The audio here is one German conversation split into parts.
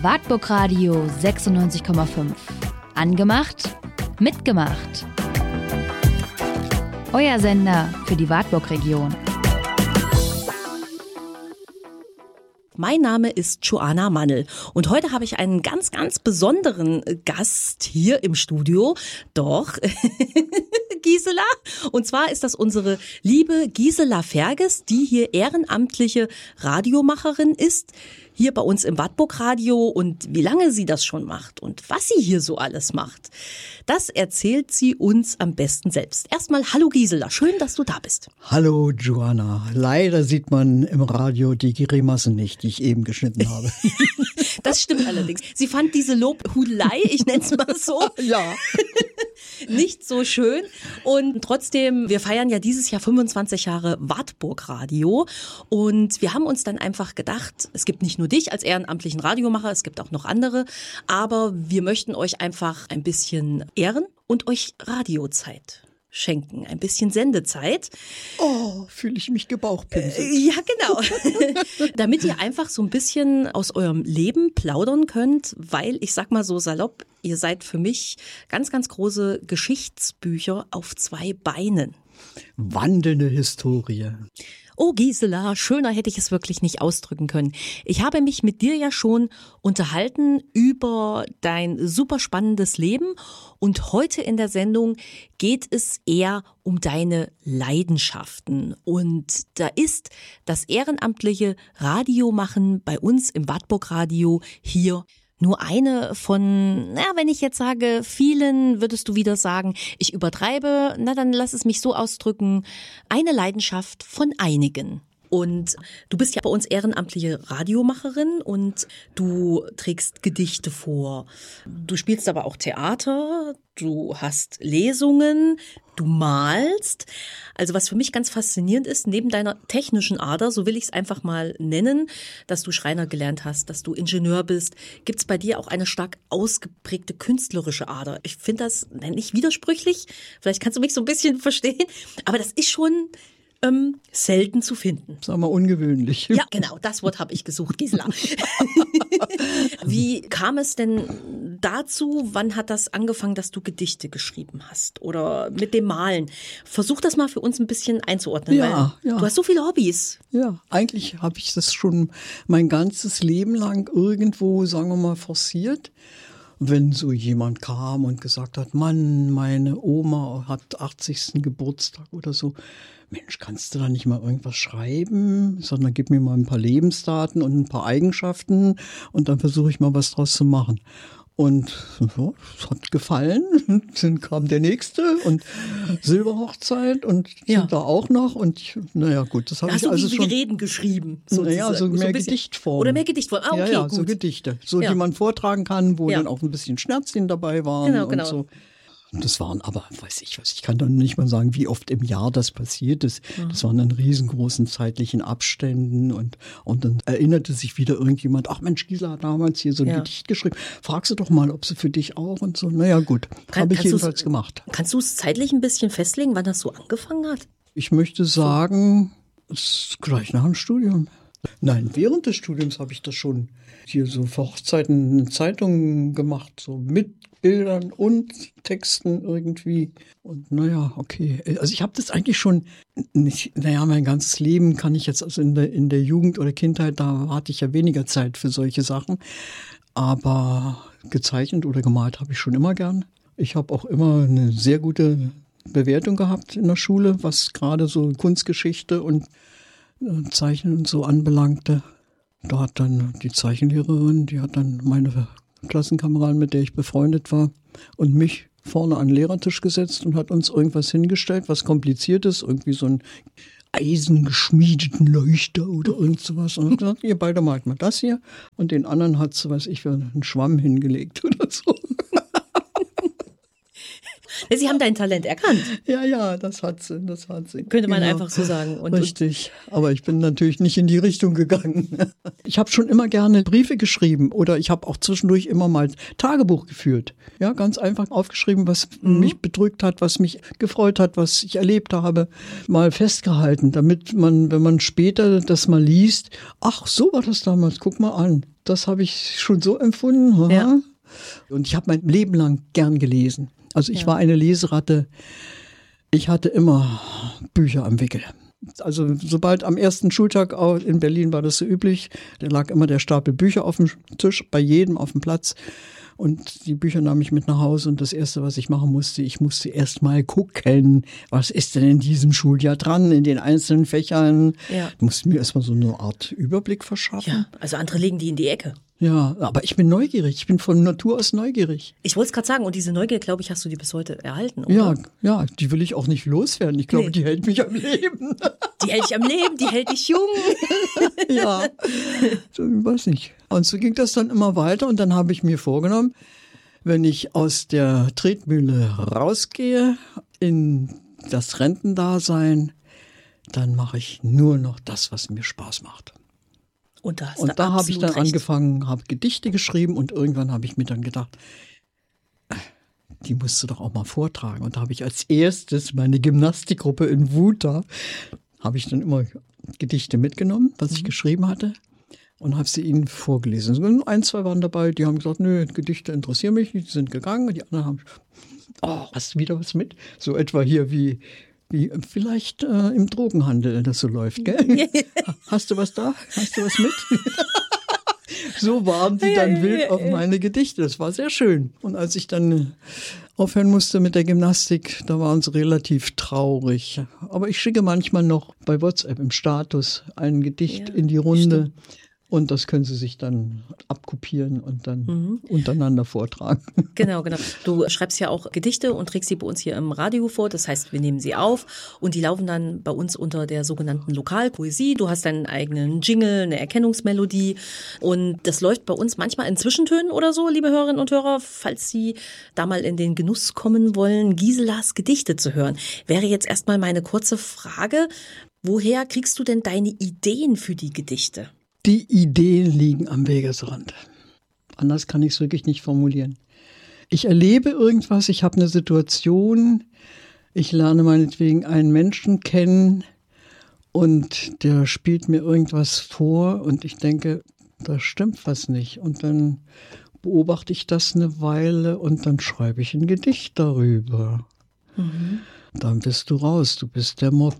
Wartburg Radio 96,5. Angemacht, mitgemacht. Euer Sender für die Wartburg-Region. Mein Name ist Joanna Mannel und heute habe ich einen ganz, ganz besonderen Gast hier im Studio. Doch, Gisela. Und zwar ist das unsere liebe Gisela Ferges, die hier ehrenamtliche Radiomacherin ist, hier bei uns im Wartburg Radio. Und wie lange sie das schon macht und was sie hier so alles macht, das erzählt sie uns am besten selbst. Erstmal hallo Gisela, schön, dass du da bist. Hallo Joanna, leider sieht man im Radio die Grimassen nicht, die ich eben geschnitten habe. Das stimmt allerdings. Sie fand diese Lobhudelei, ich nenne es mal so, ja, nicht so schön. Und trotzdem, wir feiern ja dieses Jahr 25 Jahre Wartburg Radio. Und wir haben uns dann einfach gedacht, es gibt nicht nur dich als ehrenamtlichen Radiomacher, es gibt auch noch andere. Aber wir möchten euch einfach ein bisschen ehren und euch Radiozeit schenken, ein bisschen Sendezeit. oh, fühle ich mich gebauchpinselt. Ja, genau. Damit ihr einfach so ein bisschen aus eurem Leben plaudern könnt, weil ich sag mal so salopp, ihr seid für mich ganz, ganz große Geschichtsbücher auf zwei Beinen. Wandelnde Historie. Oh Gisela, schöner hätte ich es wirklich nicht ausdrücken können. Ich habe mich mit dir ja schon unterhalten über dein super spannendes Leben und heute in der Sendung geht es eher um deine Leidenschaften. Und da ist das ehrenamtliche Radiomachen bei uns im Wartburg Radio hier nur eine von, wenn ich jetzt sage, vielen, würdest du wieder sagen, ich übertreibe, dann lass es mich so ausdrücken, eine Leidenschaft von einigen. Und du bist ja bei uns ehrenamtliche Radiomacherin und du trägst Gedichte vor. Du spielst aber auch Theater, du hast Lesungen, du malst. Also was für mich ganz faszinierend ist, neben deiner technischen Ader, so will ich es einfach mal nennen, dass du Schreiner gelernt hast, dass du Ingenieur bist, gibt es bei dir auch eine stark ausgeprägte künstlerische Ader. Ich finde das nicht widersprüchlich, vielleicht kannst du mich so ein bisschen verstehen, aber das ist schon selten zu finden. Sagen wir ungewöhnlich. Ja, genau, das Wort habe ich gesucht, Gisela. Wie kam es denn dazu? Wann hat das angefangen, dass du Gedichte geschrieben hast? Oder mit dem Malen? Versuch das mal für uns ein bisschen einzuordnen, weil du hast so viele Hobbys. Ja, eigentlich habe ich das schon mein ganzes Leben lang irgendwo, sagen wir mal, forciert. Wenn so jemand kam und gesagt hat, Mann, meine Oma hat 80. Geburtstag oder so, Mensch, kannst du da nicht mal irgendwas schreiben? Sondern gib mir mal ein paar Lebensdaten und ein paar Eigenschaften und dann versuche ich mal was draus zu machen. Und so, es hat gefallen. Dann kam der nächste und Silberhochzeit und sind da auch noch. Und gut, das habe ich also schon. Hast du Reden geschrieben? So mehr Gedichtform. Oder mehr Gedichtform. Ah, okay, ja, gut. so Gedichte, die man vortragen kann, wo dann auch ein bisschen Scherzchen dabei waren. Genau. Und so. Das waren aber, ich kann dann nicht mal sagen, wie oft im Jahr das passiert ist. Das waren dann riesengroßen zeitlichen Abständen und dann erinnerte sich wieder irgendjemand, ach Mensch, Gisela hat damals hier so ein Gedicht geschrieben. Fragst du doch mal, ob sie für dich auch und so. Naja gut, habe ich jedenfalls gemacht. Kannst du es zeitlich ein bisschen festlegen, wann das so angefangen hat? Ich möchte sagen, es ist gleich nach dem Studium. Nein, während des Studiums habe ich das schon hier so für Hochzeiten in Zeitungen gemacht, so mit Bildern und Texten irgendwie. Und okay. Also ich habe das eigentlich schon nicht, mein ganzes Leben kann ich jetzt, also in der Jugend oder Kindheit, da hatte ich ja weniger Zeit für solche Sachen. Aber gezeichnet oder gemalt habe ich schon immer gern. Ich habe auch immer eine sehr gute Bewertung gehabt in der Schule, was gerade so Kunstgeschichte und Zeichnen und so anbelangte. Da hat dann die Zeichenlehrerin, die hat dann meine Klassenkameradin, mit der ich befreundet war, und mich vorne an den Lehrertisch gesetzt und hat uns irgendwas hingestellt, was kompliziert ist, irgendwie so einen eisengeschmiedeten Leuchter oder irgend sowas. Und hat gesagt, ihr beide malt mal das hier. Und den anderen hat sie, einen Schwamm hingelegt oder so. Sie haben dein Talent erkannt. Ja, das hat sie. Könnte man einfach so sagen. Richtig, aber ich bin natürlich nicht in die Richtung gegangen. Ich habe schon immer gerne Briefe geschrieben oder ich habe auch zwischendurch immer mal Tagebuch geführt. Ja, ganz einfach aufgeschrieben, was mich bedrückt hat, was mich gefreut hat, was ich erlebt habe, mal festgehalten, damit man, wenn man später das mal liest, ach, so war das damals, guck mal an. Das habe ich schon so empfunden. Ja. Und ich habe mein Leben lang gern gelesen. Also ich war eine Leseratte. Ich hatte immer Bücher am Wickel. Also sobald am ersten Schultag in Berlin war das so üblich, da lag immer der Stapel Bücher auf dem Tisch, bei jedem auf dem Platz. Und die Bücher nahm ich mit nach Hause und das Erste, was ich machen musste, ich musste erst mal gucken, was ist denn in diesem Schuljahr dran, in den einzelnen Fächern. Ja. Ich musste mir erst mal so eine Art Überblick verschaffen. Ja, also andere legen die in die Ecke. Ja, aber ich bin neugierig. Ich bin von Natur aus neugierig. Ich wollte es gerade sagen, und diese Neugier, glaube ich, hast du die bis heute erhalten, oder? Ja, die will ich auch nicht loswerden. Ich glaube, die hält mich am Leben. Die hält dich am Leben, die hält dich jung. Ja, so, ich weiß nicht. Und so ging das dann immer weiter und dann habe ich mir vorgenommen, wenn ich aus der Tretmühle rausgehe in das Rentendasein, dann mache ich nur noch das, was mir Spaß macht. Und da habe ich dann angefangen, habe Gedichte geschrieben und irgendwann habe ich mir dann gedacht, die musst du doch auch mal vortragen. Und da habe ich als erstes meine Gymnastikgruppe in Wuta, habe ich dann immer Gedichte mitgenommen, was ich geschrieben hatte und habe sie ihnen vorgelesen. Ein, zwei waren dabei, die haben gesagt, nö, Gedichte interessieren mich nicht, die sind gegangen. Und die anderen haben, hast du wieder was mit? So etwa hier wie vielleicht im Drogenhandel das so läuft, gell? Hast du was da? Hast du was mit? So waren die dann wild auf meine Gedichte. Das war sehr schön. Und als ich dann aufhören musste mit der Gymnastik, da waren sie relativ traurig. Aber ich schicke manchmal noch bei WhatsApp im Status ein Gedicht in die Runde. Stimmt. Und das können Sie sich dann abkopieren und dann untereinander vortragen. Genau. Du schreibst ja auch Gedichte und trägst sie bei uns hier im Radio vor. Das heißt, wir nehmen sie auf und die laufen dann bei uns unter der sogenannten Lokalpoesie. Du hast deinen eigenen Jingle, eine Erkennungsmelodie und das läuft bei uns manchmal in Zwischentönen oder so, liebe Hörerinnen und Hörer. Falls Sie da mal in den Genuss kommen wollen, Giselas Gedichte zu hören, wäre jetzt erstmal meine kurze Frage. Woher kriegst du denn deine Ideen für die Gedichte? Die Ideen liegen am Wegesrand. Anders kann ich es wirklich nicht formulieren. Ich erlebe irgendwas, ich habe eine Situation, ich lerne meinetwegen einen Menschen kennen und der spielt mir irgendwas vor und ich denke, da stimmt was nicht. Und dann beobachte ich das eine Weile und dann schreibe ich ein Gedicht darüber. Dann bist du raus, du bist der Mob.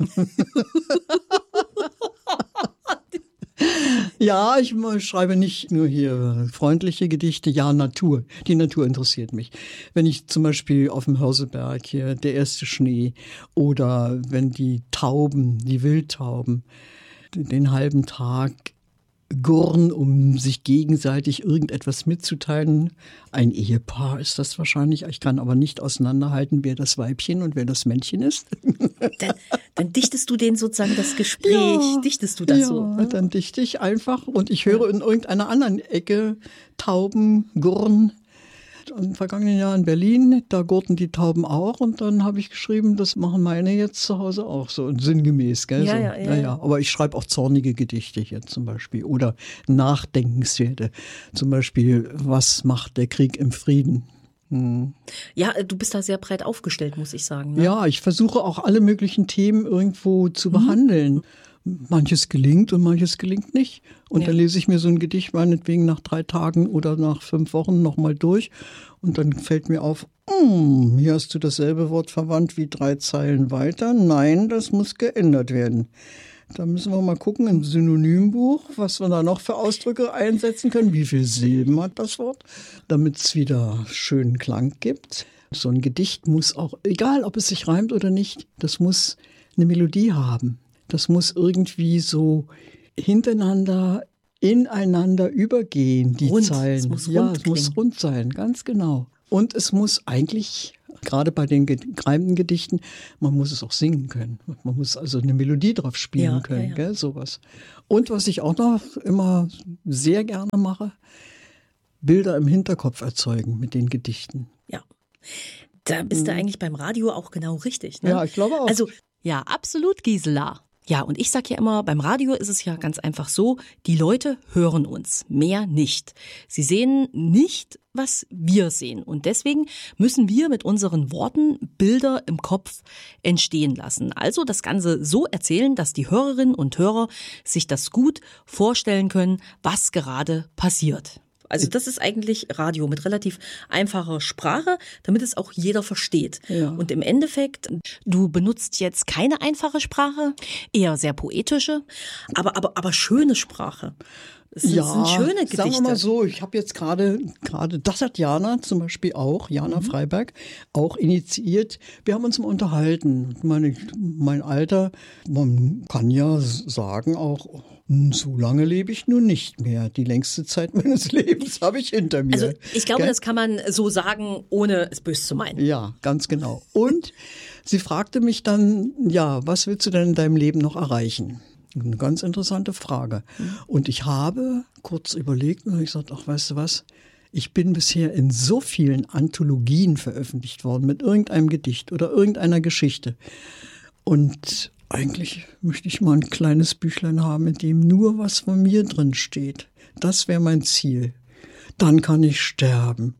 Ja, ich schreibe nicht nur hier freundliche Gedichte, ja, Natur. Die Natur interessiert mich. Wenn ich zum Beispiel auf dem Hörselberg hier, der erste Schnee, oder wenn die Tauben, die Wildtauben, den halben Tag gurren, um sich gegenseitig irgendetwas mitzuteilen. Ein Ehepaar ist das wahrscheinlich. Ich kann aber nicht auseinanderhalten, wer das Weibchen und wer das Männchen ist. Dann dichtest du denen sozusagen das Gespräch, dichtest du das so? Ja, dann dichte ich einfach und ich höre in irgendeiner anderen Ecke Tauben gurren. Im vergangenen Jahr in Berlin, da gurrten die Tauben auch und dann habe ich geschrieben, das machen meine jetzt zu Hause auch so sinngemäß. Gell? Ja. Aber ich schreibe auch zornige Gedichte hier zum Beispiel oder nachdenkenswerte. Zum Beispiel, was macht der Krieg im Frieden? Ja, du bist da sehr breit aufgestellt, muss ich sagen. Ne? Ja, ich versuche auch alle möglichen Themen irgendwo zu behandeln. Manches gelingt und manches gelingt nicht. Und dann lese ich mir so ein Gedicht meinetwegen nach 3 Tagen oder nach 5 Wochen nochmal durch. Und dann fällt mir auf, hier hast du dasselbe Wort verwandt wie 3 Zeilen weiter. Nein, das muss geändert werden. Da müssen wir mal gucken im Synonymbuch, was wir da noch für Ausdrücke einsetzen können. Wie viele Silben hat das Wort, damit es wieder schönen Klang gibt. So ein Gedicht muss auch, egal ob es sich reimt oder nicht, das muss eine Melodie haben. Das muss irgendwie so hintereinander, ineinander übergehen, die Zeilen. Es muss rund sein, ganz genau. Und es muss eigentlich, gerade bei den gereimten Gedichten, man muss es auch singen können. Man muss also eine Melodie drauf spielen können, gell, sowas. Und was ich auch noch immer sehr gerne mache, Bilder im Hinterkopf erzeugen mit den Gedichten. Ja. Da bist du eigentlich beim Radio auch genau richtig. Ne? Ja, ich glaube auch. Also, ja, absolut, Gisela. Ja, und ich sag ja immer, beim Radio ist es ja ganz einfach so, die Leute hören uns, mehr nicht. Sie sehen nicht, was wir sehen. Und deswegen müssen wir mit unseren Worten Bilder im Kopf entstehen lassen. Also das Ganze so erzählen, dass die Hörerinnen und Hörer sich das gut vorstellen können, was gerade passiert. Also das ist eigentlich Radio mit relativ einfacher Sprache, damit es auch jeder versteht. Ja. Und im Endeffekt, du benutzt jetzt keine einfache Sprache, eher sehr poetische, aber schöne Sprache. Es sind schöne Gedichte. Sagen wir mal so, ich habe jetzt gerade, das hat Jana zum Beispiel auch, Jana Freiberg, auch initiiert. Wir haben uns mal unterhalten. Mein Alter, man kann ja sagen auch, so lange lebe ich nun nicht mehr. Die längste Zeit meines Lebens habe ich hinter mir. Also ich glaube, das kann man so sagen, ohne es böse zu meinen. Ja, ganz genau. Und sie fragte mich dann, ja, was willst du denn in deinem Leben noch erreichen? Eine ganz interessante Frage. Und ich habe kurz überlegt und habe gesagt, ach, weißt du was? Ich bin bisher in so vielen Anthologien veröffentlicht worden mit irgendeinem Gedicht oder irgendeiner Geschichte. Und eigentlich möchte ich mal ein kleines Büchlein haben, in dem nur was von mir drin steht. Das wäre mein Ziel. Dann kann ich sterben.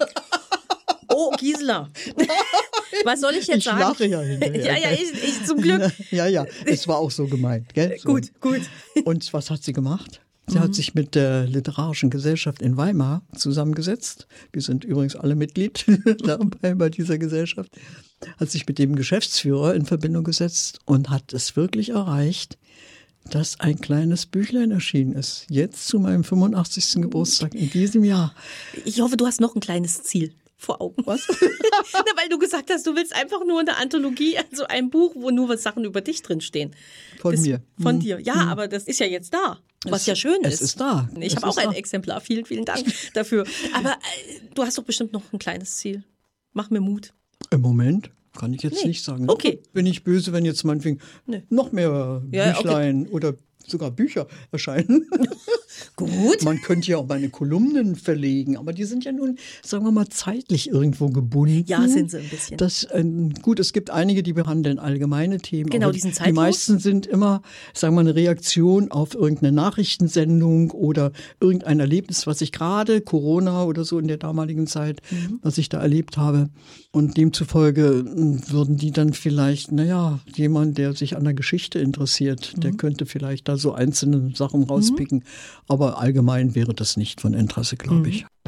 Oh, Gisela. Was soll ich jetzt sagen? Ich lache ja hinterher. Ja, ich zum Glück. Ja, es war auch so gemeint. Gell? So. Gut. Und was hat sie gemacht? Sie hat sich mit der Literarischen Gesellschaft in Weimar zusammengesetzt. Wir sind übrigens alle Mitglied dabei bei dieser Gesellschaft. Hat sich mit dem Geschäftsführer in Verbindung gesetzt und hat es wirklich erreicht, dass ein kleines Büchlein erschienen ist. Jetzt zu meinem 85. Geburtstag in diesem Jahr. Ich hoffe, du hast noch ein kleines Ziel vor Augen. Was? Na, weil du gesagt hast, du willst einfach nur eine Anthologie, also ein Buch, wo nur Sachen über dich drinstehen. Von mir. Von dir. Ja, aber das ist ja jetzt da. Was ja schön ist. Es ist da. Ich habe auch ein Exemplar. Vielen, vielen Dank dafür. Aber du hast doch bestimmt noch ein kleines Ziel. Mach mir Mut. Im Moment kann ich jetzt nicht sagen. Okay. Bin ich böse, wenn jetzt meinetwegen noch mehr Büchlein oder sogar Bücher erscheinen. Gut. Man könnte ja auch meine Kolumnen verlegen, aber die sind ja nun, sagen wir mal, zeitlich irgendwo gebunden. Ja, sind sie ein bisschen. Gut, es gibt einige, die behandeln allgemeine Themen. Genau, aber die sind zeitlos. Die meisten sind immer, sagen wir mal, eine Reaktion auf irgendeine Nachrichtensendung oder irgendein Erlebnis, was ich gerade, Corona oder so in der damaligen Zeit, was ich da erlebt habe. Und demzufolge würden die dann vielleicht, jemand, der sich an der Geschichte interessiert, der könnte vielleicht da so einzelne Sachen rauspicken. Aber allgemein wäre das nicht von Interesse, glaube ich.